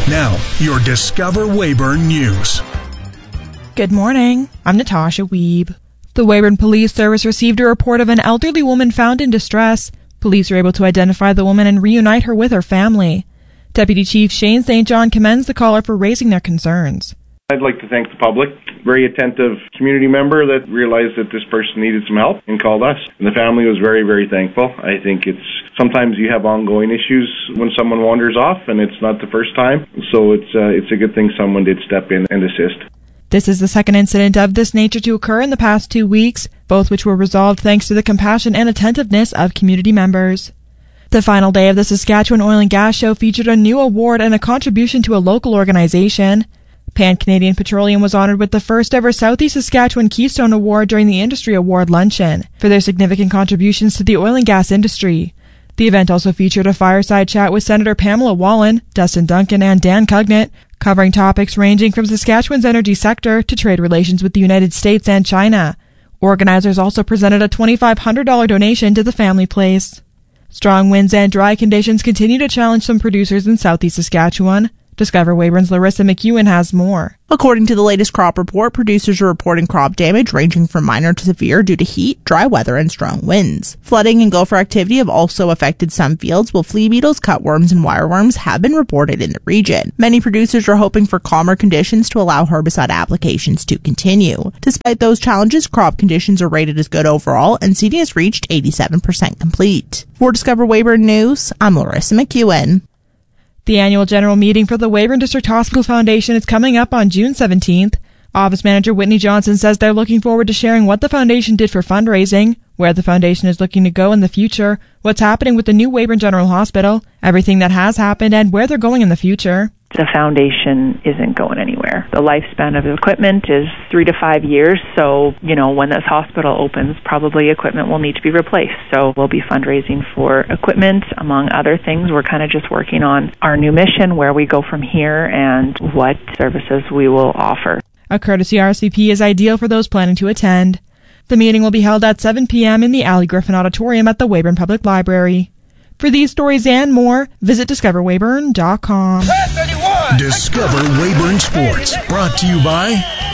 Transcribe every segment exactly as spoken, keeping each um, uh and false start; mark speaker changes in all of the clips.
Speaker 1: Now, your Discover Weyburn News.
Speaker 2: Good morning. I'm Natasha Weeb. The Weyburn Police Service received a report of an elderly woman found in distress. Police were able to identify the woman and reunite her with her family. Deputy Chief Shane Saint John commends the caller for raising their concerns.
Speaker 3: I'd like to thank the public, very attentive community member that realized that this person needed some help and called us. And the family was very, very thankful. I think it's sometimes you have ongoing issues when someone wanders off, and it's not the first time. So it's uh, it's a good thing someone did step in and assist.
Speaker 2: This is the second incident of this nature to occur in the past two weeks, both which were resolved thanks to the compassion and attentiveness of community members. The final day of the Saskatchewan Oil and Gas Show featured a new award and a contribution to a local organization. Pan-Canadian Petroleum was honored with the first ever Southeast Saskatchewan Keystone Award during the Industry Award Luncheon for their significant contributions to the oil and gas industry. The event also featured a fireside chat with Senator Pamela Wallin, Dustin Duncan, and Dan Cugnett, covering topics ranging from Saskatchewan's energy sector to trade relations with the United States and China. Organizers also presented a twenty-five hundred dollars donation to the family place. Strong winds and dry conditions continue to challenge some producers in Southeast Saskatchewan. Discover Weyburn's Larissa McEwen has more.
Speaker 4: According to the latest crop report, producers are reporting crop damage ranging from minor to severe due to heat, dry weather, and strong winds. Flooding and gopher activity have also affected some fields, while flea beetles, cutworms, and wireworms have been reported in the region. Many producers are hoping for calmer conditions to allow herbicide applications to continue. Despite those challenges, crop conditions are rated as good overall, and seeding has reached eighty-seven percent complete. For Discover Weyburn News, I'm Larissa McEwen.
Speaker 2: The annual general meeting for the Weyburn District Hospital Foundation is coming up on June seventeenth. Office Manager Whitney Johnson says they're looking forward to sharing what the foundation did for fundraising, where the foundation is looking to go in the future, what's happening with the new Weyburn General Hospital, everything that has happened, and where they're going in the future.
Speaker 5: The foundation isn't going anywhere. The lifespan of the equipment is three to five years, so, you know, when this hospital opens, probably equipment will need to be replaced. So we'll be fundraising for equipment, among other things. We're kind of just working on our new mission, where we go from here, and what services we will offer.
Speaker 2: A courtesy R S V P is ideal for those planning to attend. The meeting will be held at seven p.m. in the Ali Griffin Auditorium at the Weyburn Public Library. For these stories and more, visit discover weyburn dot com.
Speaker 1: Discover Weyburn Sports, brought to you by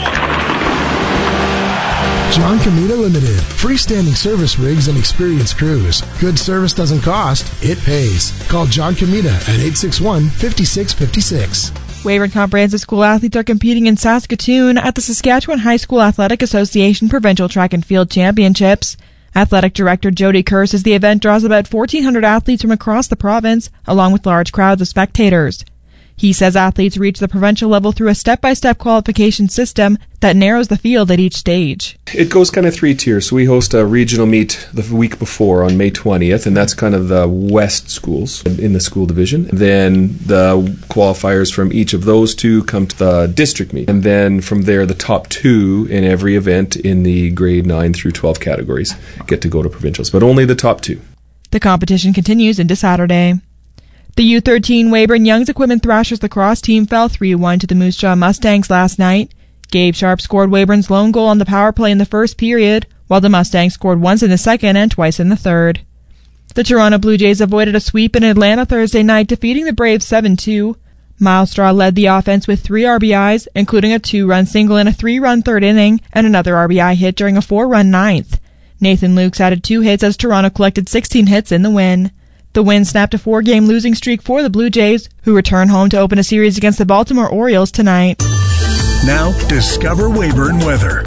Speaker 6: John Comita Limited. Freestanding service rigs and experienced crews. Good service doesn't cost, it pays. Call John Comita at eight six one, five six five six.
Speaker 2: Weyburn Comprehensive School athletes are competing in Saskatoon at the Saskatchewan High School Athletic Association Provincial Track and Field Championships. Athletic Director Jody Kerr says the event draws about fourteen hundred athletes from across the province, along with large crowds of spectators. He says athletes reach the provincial level through a step-by-step qualification system that narrows the field at each stage.
Speaker 7: It goes kind of three tiers. So we host a regional meet the week before on May twentieth, and that's kind of the West schools in the school division. Then the qualifiers from each of those two come to the district meet. And then from there, the top two in every event in the grade nine through twelve categories get to go to provincials, but only the top two.
Speaker 2: The competition continues into Saturday. The U thirteen Weyburn Young's Equipment Thrashers lacrosse team fell three one to the Moose Jaw Mustangs last night. Gabe Sharp scored Weyburn's lone goal on the power play in the first period, while the Mustangs scored once in the second and twice in the third. The Toronto Blue Jays avoided a sweep in Atlanta Thursday night, defeating the Braves seven two. Miles Straw led the offense with three R B Is, including a two-run single in a three-run third inning and another R B I hit during a four-run ninth. Nathan Lukes added two hits as Toronto collected sixteen hits in the win. The win snapped a four-game losing streak for the Blue Jays, who return home to open a series against the Baltimore Orioles tonight.
Speaker 1: Now, Discover Weyburn weather.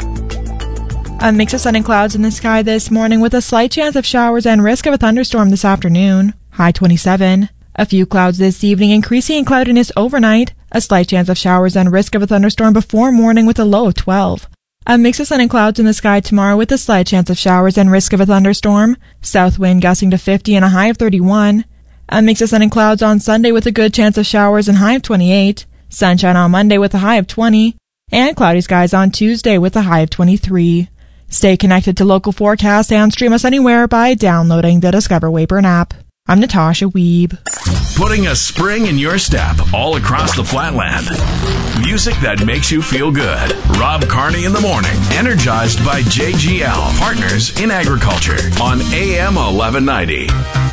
Speaker 2: A mix of sun and clouds in the sky this morning with a slight chance of showers and risk of a thunderstorm this afternoon. High twenty-seven. A few clouds this evening, increasing in cloudiness overnight. A slight chance of showers and risk of a thunderstorm before morning with a low of twelve. A mix of sun and clouds in the sky tomorrow with a slight chance of showers and risk of a thunderstorm. South wind gusting to fifty and a high of thirty-one. A mix of sun and clouds on Sunday with a good chance of showers and high of twenty-eight. Sunshine on Monday with a high of twenty. And cloudy skies on Tuesday with a high of twenty-three. Stay connected to local forecasts and stream us anywhere by downloading the Discover Weyburn app. I'm Natasha Weeb.
Speaker 8: Putting a spring in your step all across the flatland. Music that makes you feel good. Rob Carney in the morning. Energized by J G L, Partners in Agriculture on A M eleven ninety.